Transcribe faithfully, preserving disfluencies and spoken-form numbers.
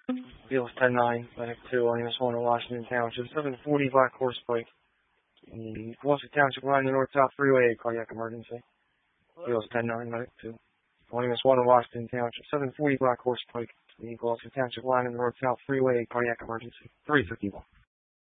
Beals ten nine, back to Williams one in Washington Township, seven forty Black Horse Pike. The Gloucester Township line, the North South Freeway, cardiac emergency. Beals ten nine, back to Williams one in Washington Township, seven forty Black Horse Pike. The Gloucester Township line, the North South Freeway, cardiac emergency. three fifty-one.